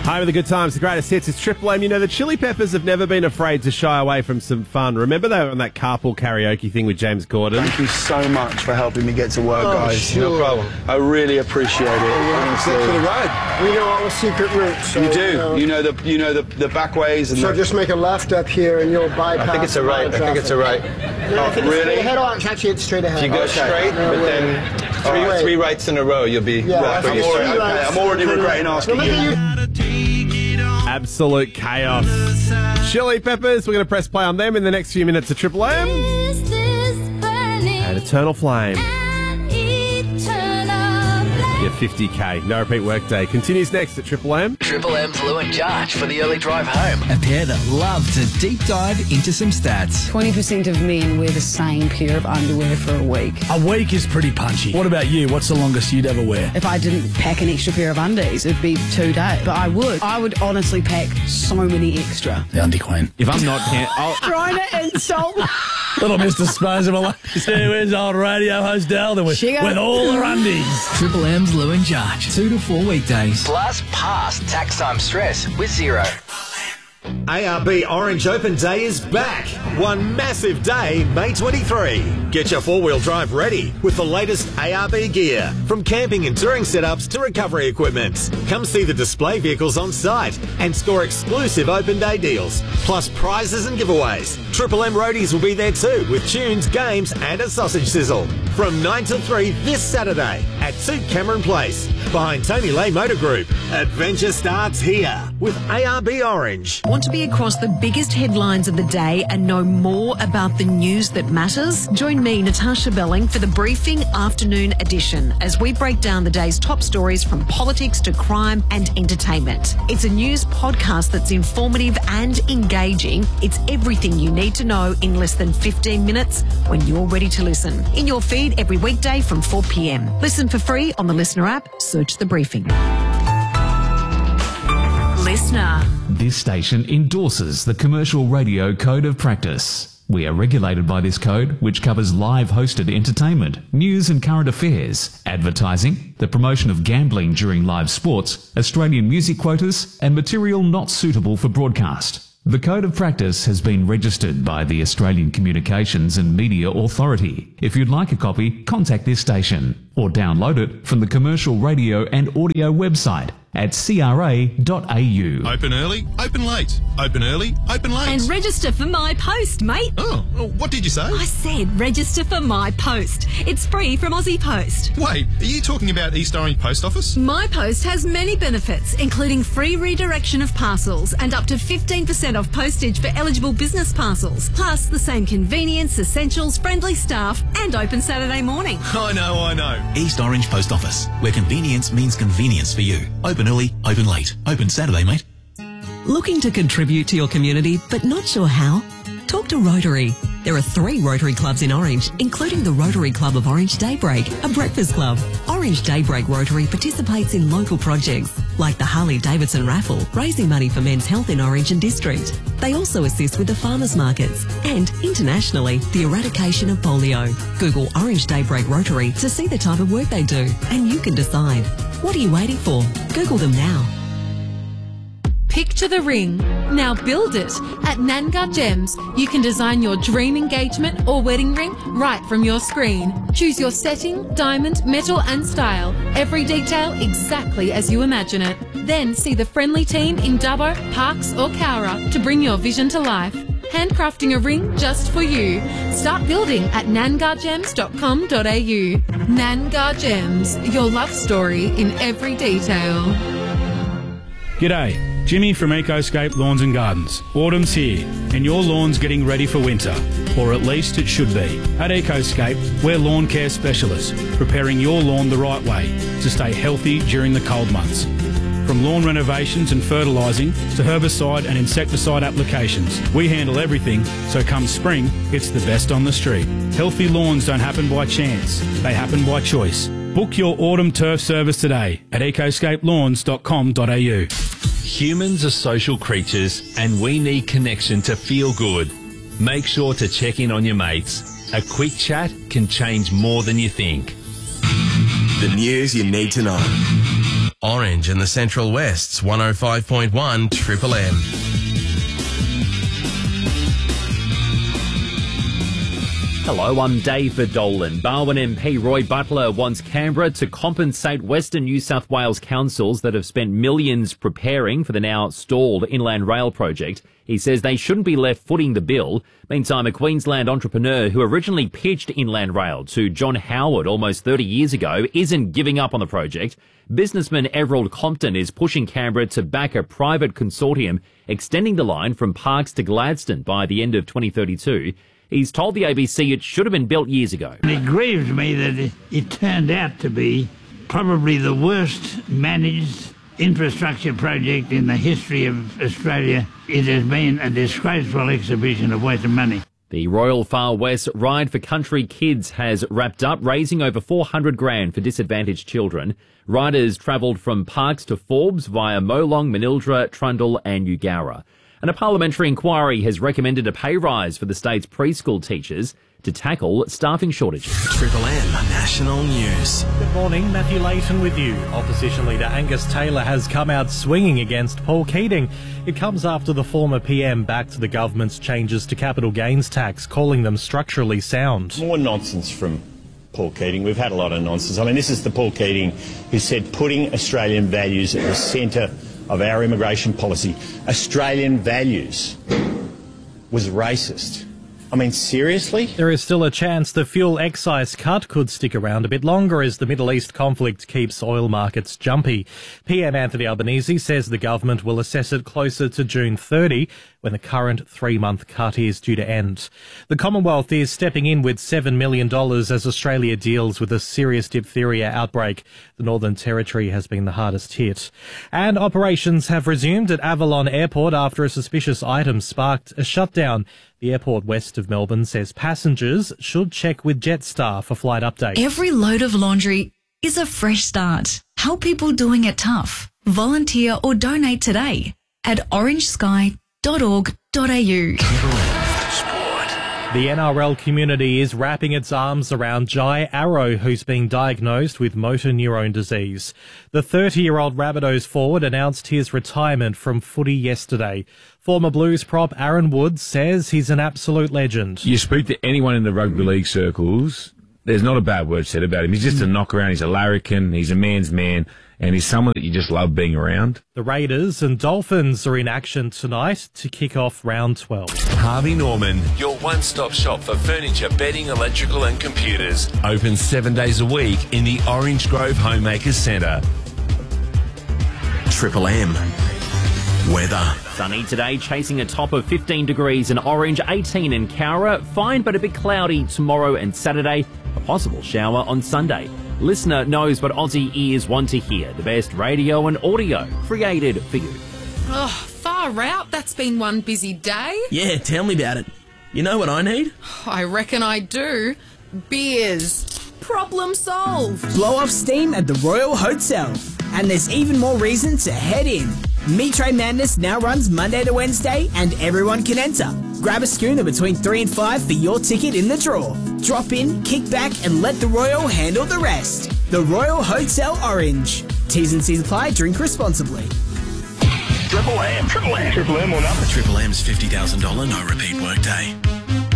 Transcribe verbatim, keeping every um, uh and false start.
Home of the good times, the greatest hits. It's Triple M. You know, the Chili Peppers have never been afraid to shy away from some fun. Remember they were on that carpool karaoke thing with James Corden? Thank you so much for helping me get to work, Oh, guys. sure. No problem. I really appreciate it. Honestly. For the ride. We know all the secret routes. So, You do. You know, You know the you know the the back ways and so the, just make a left up here and you'll bypass. I think it's a right. I think it's a right. Yeah, I think it's really? straight ahead on. Actually, it's straight ahead. If you go Okay. straight, No but way. then three, Alright. three rights in a row, you'll be Yeah, well, I pretty think it's already- three okay, rights. I'm already regretting asking Remember you. Absolute chaos. Chili Peppers, we're going to press play on them in the next few minutes of Triple M. And Eternal Flame. Your fifty K. No repeat workday. Continues next at Triple M. Triple M's Lou and Josh for the early drive home. A pair that love to deep dive into some stats. twenty percent of men wear the same pair of underwear for a week. A week is pretty punchy. What about you? What's the longest you'd ever wear? If I didn't pack an extra pair of undies, it'd be two days. But I would. I would honestly pack so many extra. The undie queen. If I'm not... Can- I'll, Trying to insult. Little Miss Disposable. Stay with old radio host Dalton with, Sugar. with all her undies. Triple M's Lou and Josh. Two to four weekdays. Plus, past tax time stress with zero. A R B Orange Open Day is back. One massive day, May twenty-third. Get your four-wheel drive ready with the latest A R B gear. From camping and touring setups to recovery equipment. Come see the display vehicles on site and score exclusive Open Day deals. Plus prizes and giveaways. Triple M Roadies will be there too with tunes, games and a sausage sizzle. From nine till three this Saturday at two Cameron Place. Behind Tony Lay Motor Group. Adventure starts here with A R B Orange. Want to be across the biggest headlines of the day and know more about the news that matters? Join me, Natasha Belling, for the Briefing Afternoon Edition as we break down the day's top stories from politics to crime and entertainment. It's a news podcast that's informative and engaging. It's everything you need to know in less than fifteen minutes when you're ready to listen. In your feed every weekday from four p.m. Listen for free on the Listener app. Search The Briefing. Listener. This station endorses the Commercial Radio Code of Practice. We are regulated by this code, which covers live hosted entertainment, news and current affairs, advertising, the promotion of gambling during live sports, Australian music quotas, and material not suitable for broadcast. The Code of Practice has been registered by the Australian Communications and Media Authority. If you'd like a copy, contact this station or download it from the Commercial Radio and Audio website at c r a dot a u. Open early, open late. Open early, open late. And register for My Post, mate. Oh, what did you say? I said register for My Post. It's free from Aussie Post. Wait, are you talking about East Orange Post Office? My Post has many benefits, including free redirection of parcels and up to fifteen percent off postage for eligible business parcels, plus the same convenience, essentials, friendly staff, and open Saturday morning. I know, I know. East Orange Post Office, where convenience means convenience for you. Open early, open late. Open Saturday, mate. Looking to contribute to your community but not sure how? Talk to Rotary. There are three Rotary clubs in Orange, including the Rotary Club of Orange Daybreak, a breakfast club. Orange Daybreak Rotary participates in local projects like the Harley Davidson raffle, raising money for men's health in Orange and District. They also assist with the farmers markets and, internationally, the eradication of polio. Google Orange Daybreak Rotary to see the type of work they do, and you can decide. What are you waiting for? Google them now. Picture the ring. Now build it. At Nanga Gems, you can design your dream engagement or wedding ring right from your screen. Choose your setting, diamond, metal and style. Every detail exactly as you imagine it. Then see the friendly team in Dubbo, Parkes or Cowra to bring your vision to life. Handcrafting a ring just for you. Start building at nangar gems dot com dot a u. Nangar Gems, your love story in every detail. G'day. Jimmy from Ecoscape Lawns and Gardens. Autumn's here and your lawn's getting ready for winter, or at least it should be. At Ecoscape, we're lawn care specialists, preparing your lawn the right way to stay healthy during the cold months. From lawn renovations and fertilising to herbicide and insecticide applications, we handle everything, so come spring, it's the best on the street. Healthy lawns don't happen by chance, they happen by choice. Book your autumn turf service today at ecoscape lawns dot com dot a u. Humans are social creatures and we need connection to feel good. Make sure to check in on your mates. A quick chat can change more than you think. The news you need to know. Orange in the Central West's one oh five point one Triple M. Hello, I'm David Dolan. Barwon M P Roy Butler wants Canberra to compensate Western New South Wales councils that have spent millions preparing for the now stalled Inland Rail project. He says they shouldn't be left footing the bill. Meantime, a Queensland entrepreneur who originally pitched Inland Rail to John Howard almost thirty years ago isn't giving up on the project. Businessman Everald Compton is pushing Canberra to back a private consortium extending the line from Parkes to Gladstone by the end of twenty thirty-two. He's told the A B C it should have been built years ago. It grieves me that it, it turned out to be probably the worst managed infrastructure project in the history of Australia. It has been a disgraceful exhibition of waste of money. The Royal Far West Ride for Country Kids has wrapped up, raising over four hundred grand for disadvantaged children. Riders travelled from Parkes to Forbes via Molong, Manildra, Trundle and Eugowra. And a parliamentary inquiry has recommended a pay rise for the state's preschool teachers to tackle staffing shortages. Triple M National News. Good morning, Matthew Layton with you. Opposition leader Angus Taylor has come out swinging against Paul Keating. It comes after the former P M backed the government's changes to capital gains tax, calling them structurally sound. More nonsense from Paul Keating. We've had a lot of nonsense. I mean, this is the Paul Keating who said putting Australian values at the centre of our immigration policy. Australian values was racist. I mean, seriously? There is still a chance the fuel excise cut could stick around a bit longer as the Middle East conflict keeps oil markets jumpy. P M Anthony Albanese says the government will assess it closer to June thirtieth, when the current three-month cut is due to end. The Commonwealth is stepping in with seven million dollars as Australia deals with a serious diphtheria outbreak. The Northern Territory has been the hardest hit. And operations have resumed at Avalon Airport after a suspicious item sparked a shutdown. The airport west of Melbourne says passengers should check with Jetstar for flight updates. Every load of laundry is a fresh start. Help people doing it tough. Volunteer or donate today at orange sky dot org dot a u. The N R L community is wrapping its arms around Jai Arrow, who's being diagnosed with motor neurone disease. The thirty-year-old Rabbitohs forward announced his retirement from footy yesterday. Former Blues prop Aaron Woods says he's an absolute legend. You speak to anyone in the rugby league circles, there's not a bad word said about him. He's just a knock-around, he's a larrikin, he's a man's man, and he's someone that you just love being around. The Raiders and Dolphins are in action tonight to kick off round twelve. Harvey Norman, your one-stop shop for furniture, bedding, electrical and computers. Open seven days a week in the Orange Grove Homemakers Centre. Triple M weather. Sunny today, chasing a top of fifteen degrees in Orange, eighteen in Cowra. Fine but a bit cloudy tomorrow and Saturday. A possible shower on Sunday. Listener knows what Aussie ears want to hear. The best radio and audio created for you. Oh, far out. That's been one busy day. Yeah, tell me about it. You know what I need? I reckon I do. Beers. Problem solved. Blow off steam at the Royal Hotel. And there's even more reason to head in. Meat Tray Madness now runs Monday to Wednesday and everyone can enter. Grab a schooner between three and five for your ticket in the draw. Drop in, kick back and let the Royal handle the rest. The Royal Hotel Orange. T's and C's apply. Drink responsibly. Triple M. Triple M. Triple M or nothing. Triple M's fifty thousand dollars no repeat workday.